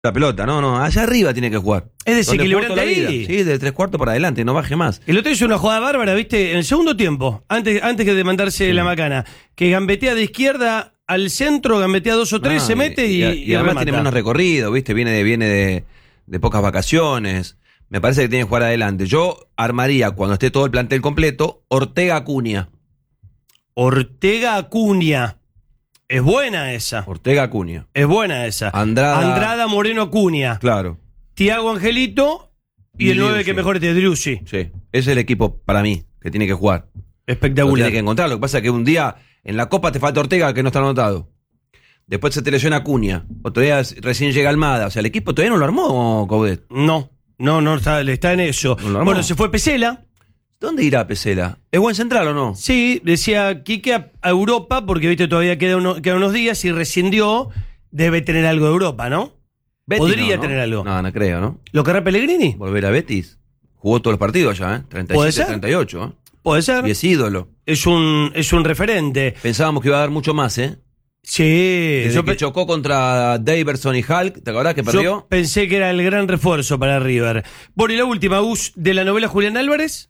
la pelota, no, allá arriba tiene que jugar. Es desequilibrante ahí. Sí, de 3/4 para adelante, no baje más. El otro hizo una jugada bárbara, ¿viste? En el segundo tiempo, antes que de mandarse la macana, que gambetea de izquierda al centro, gambetea 2 o 3, se mete y además remata. tiene menos recorrido, ¿viste? Viene de pocas vacaciones. Me parece que tiene que jugar adelante. Yo armaría, cuando esté todo el plantel completo, Ortega Acuña. Ortega Acuña. Es buena esa. Ortega Acuña. Es buena esa. Andrada Moreno Acuña. Claro. Tiago Angelito y el 9 que mejor es de Driussi. Sí. Ese es el equipo, para mí, que tiene que jugar. Espectacular. Tiene que encontrar. Lo que pasa es que un día en la Copa te falta Ortega, que no está anotado. Después se te lesiona Acuña. Otro día recién llega Almada. O sea, el equipo todavía no lo armó, Coudet. No, está en eso. No bueno, se fue Pesela. ¿Dónde irá Pesela? ¿Es buen central o no? Sí, decía Quique a Europa, porque viste todavía quedan unos días y rescindió. Debe tener algo de Europa, ¿no? Betis Podría no tener algo. No creo, ¿no? ¿Lo querrá Pellegrini? Volver a Betis. Jugó todos los partidos ya, ¿eh? 37, 38, ¿eh? Puede ser. Y es ídolo. Es un referente. Pensábamos que iba a dar mucho más, ¿eh? Sí. Desde que chocó contra Daverson y Hulk, ¿te acordás que perdió? Yo pensé que era el gran refuerzo para River. Bueno, y la última, Gus, de la novela Julián Álvarez.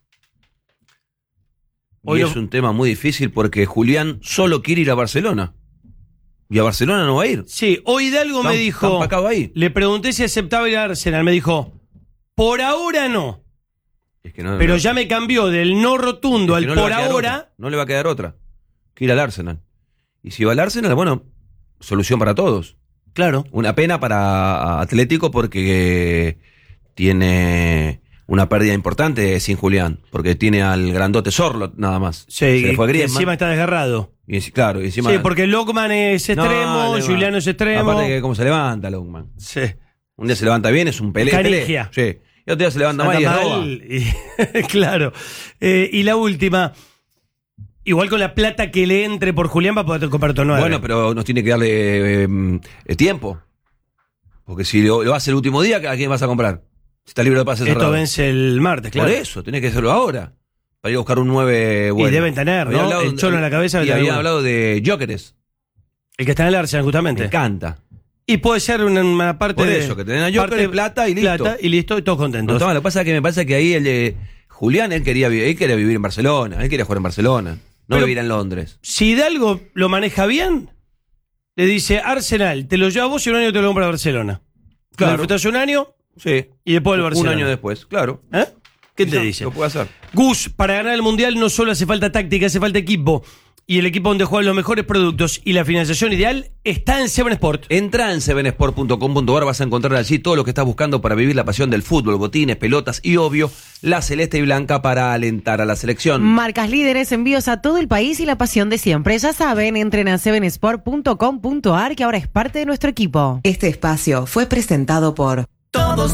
Hoy es un tema muy difícil porque Julián solo quiere ir a Barcelona. Y a Barcelona no va a ir. Sí, hoy Hidalgo me dijo. Ahí. Le pregunté si aceptaba ir a Arsenal. Me dijo, por ahora no. Es que no pero ya me cambió del no rotundo al por ahora. No le va a quedar otra que ir al Arsenal. Y si va al Arsenal, bueno, solución para todos. Claro. Una pena para Atlético porque tiene una pérdida importante sin Julián, porque tiene al grandote Sorlot nada más. Sí, se le fue Griezmann. Encima está desgarrado. Y claro, y encima. Sí, porque Lockman es extremo, Juliano es extremo. Aparte que cómo se levanta Lockman. Sí. Un día se levanta bien, es un Canigia. Sí. Y otro día se levanta mal y es roba. Claro. Y la última. Igual con la plata que le entre por Julián va a poder comprar otro 9. Bueno, pero nos tiene que darle tiempo. Porque si lo hace el último día, ¿a quién vas a comprar? Si está libre de pase cerrado. Esto vence el martes, claro. Por eso, tenés que hacerlo ahora. Para ir a buscar un 9 bueno. Y deben tener, ¿no? El cholo en la cabeza. Y habían hablado de Gyökeres. El que está en el Arsenal, justamente. Me encanta. Y puede ser una parte por de... Por eso, que tenés a Gyökeres, plata y listo. Plata y listo, y todos contentos. No, lo que pasa es que me parece que ahí el de Julián, él quería vivir en Barcelona. Él quería jugar en Barcelona. No vivir en Londres. Si Hidalgo lo maneja bien, le dice, Arsenal, te lo llevo a vos y un año te lo compro a Barcelona. Claro. Disfrutás un año, sí. Y después el Barcelona. Un año después, claro. ¿Eh? ¿Qué te dice? Lo puede hacer. Gus, para ganar el Mundial no solo hace falta táctica, hace falta equipo. Y el equipo donde juegan los mejores productos y la financiación ideal está en Seven Sport. Entra en sevensport.com.ar, vas a encontrar allí todo lo que estás buscando para vivir la pasión del fútbol, botines, pelotas y obvio, la celeste y blanca para alentar a la selección. Marcas líderes, envíos a todo el país y la pasión de siempre. Ya saben, entren a sevensport.com.ar que ahora es parte de nuestro equipo. Este espacio fue presentado por Todos